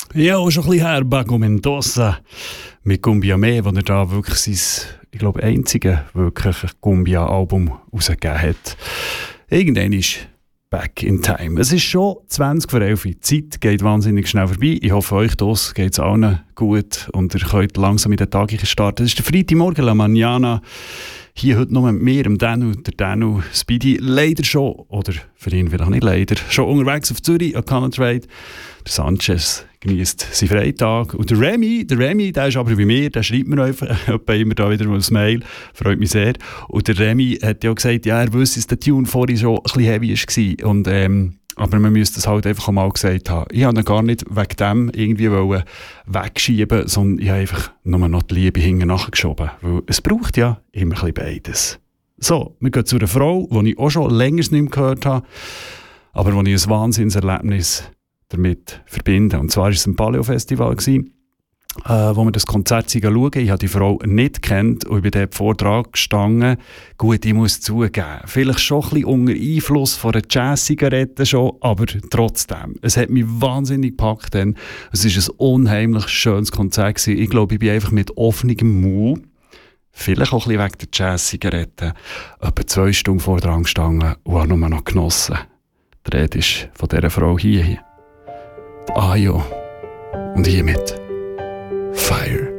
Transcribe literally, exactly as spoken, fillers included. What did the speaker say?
Ja, auch schon ein bisschen her, Bago Mendoza mit Cumbia Me, wo er da wirklich sein, ich glaube, einzige wirklich Cumbia-Album rausgegeben hat. Irgendwann ist Back in Time. Es ist schon zwanzig vor elf. Die Zeit geht wahnsinnig schnell vorbei. Ich hoffe, euch das geht es allen gut und ihr könnt langsam in den Tag starten. Es ist der Freitagmorgen, La Mañana. Hier heute nur mit mir, dem Danu, der Danu Speedy, leider schon, oder für ihn vielleicht nicht leider, schon unterwegs auf Zürich, an Canatrade. Der Sanchez genießt seinen Freitag. Und der Remy, der Remy, der ist aber wie mir, der schreibt mir einfach immer da wieder mal ein Mail, freut mich sehr. Und der Remy hat ja gesagt, ja, er wüsste, dass der Tune vorhin schon ein bisschen heavy war. Und, ähm, aber man müsste es halt einfach mal gesagt haben. Ich wollte ihn gar nicht wegen dem irgendwie wollen wegschieben, sondern ich habe einfach nur noch die Liebe hinten nachgeschoben. Weil es braucht ja immer ein bisschen beides. So, wir gehen zu einer Frau, die ich auch schon länger nicht mehr gehört habe, aber wo ich ein Wahnsinnserlebnis damit verbinde. Und zwar war es ein Paleo-Festival, äh, wo wir das Konzert schauen. Ich habe die Frau nicht gekannt und ich bin dort Vortrag gestanden. Gut, ich muss zugeben, vielleicht schon ein bisschen unter Einfluss von einer Jazz-Zigarette schon, aber trotzdem. Es hat mich wahnsinnig gepackt. Denn es war ein unheimlich schönes Konzert gewesen. Ich glaube, ich bin einfach mit offenem Mund, vielleicht auch ein bisschen wegen der Jazz-Zigarette, etwa zwei Stunden Vortrag gestanden und habe nur noch genossen. Die Rede ist von dieser Frau hier. Ah ja, und hiermit Fire.